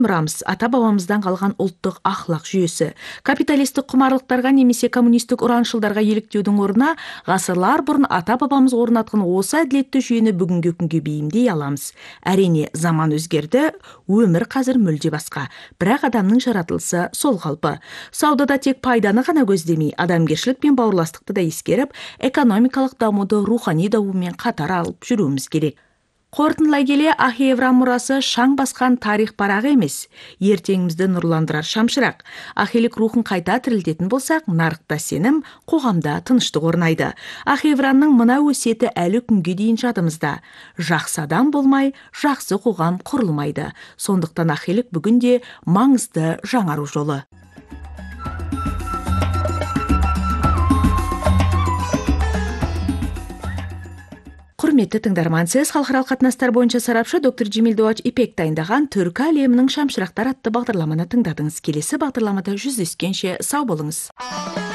Рамс ата бабамыздан қалған ұлттық ахлақ жүйесі. Капиталистік құмарлықтарға немесе коммунистік ұраншылдарға еліктеудің орнына ғасырлар бұрын ата бабамыз орнатқан осы әділетті жүйені бүгінгі күнге бейімдей аламыз. Әрине, заман өзгерді, өмір қазір мүлде басқа. Бірақ адамның жаратылысы сол қалпы. Саудада тек пайданы ғана көздемей, адамгершілік пен бауырластықты да ескеріп, экономикалық дамуды рухани дамумен қатар алып жүруіміз керек. Қорытындылай келе, Ах Еврам мұрасы шаң басқан тарих парағы емес, ертеңімізді нұрландырар шамшырақ. Ахилік рухын қайта тірілтетін болсақ, нарықта сенім, қоғамда тыныштық орнайды. Ах Еврамның мына өсиеті әлі күнге дейін жадымызда. Жақсы адам болмай, жақсы қоғам құрылмайды. Сондықтан Ахилік бүгінде маңызды жаңару жолы. Құрметті тыңдарман, сіз халықаралық қатынастар бойынша сарапшы доктор Джемил Дуач Ипек дайындаған Түркі әлемінің шамшырақтар атты бағдарламаны тыңдадыңыз. Келесі бағдарламада жүздескенше сау болыңыз.